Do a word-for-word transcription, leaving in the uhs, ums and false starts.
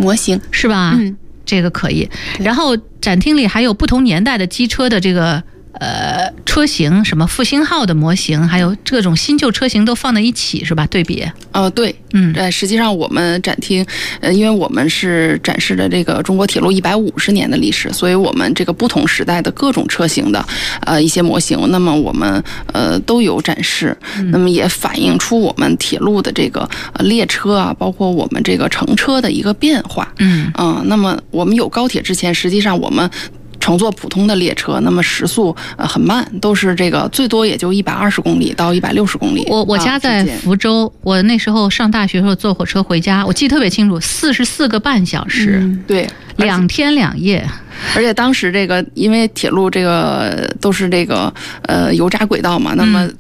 模型， 是吧？ 嗯， 这个可以。然后展厅里还有不同年代的机车的这个呃车型，什么复兴号的模型，还有各种新旧车型都放在一起，是吧？对比。 呃，对， 嗯， 呃，实际上我们展厅，呃，因为我们是展示的这个中国铁路一百五十年的历史，所以我们这个不同时代的各种车型的呃一些模型，那么我们呃都有展示， 嗯、 那么也反映出我们铁路的这个呃列车啊，包括我们这个乘车的一个变化。 嗯啊、呃，那么我们有高铁之前，实际上我们乘坐普通的列车，那么时速呃很慢，都是这个最多也就一百二十公里到一百六十公里。 我我家在福州，啊、我那时候上大学时候坐火车回家，我记得特别清楚，四十四个半小时， 嗯、对， 两天两夜。 而且当时这个因为铁路这个都是这个呃油渣轨道嘛，那么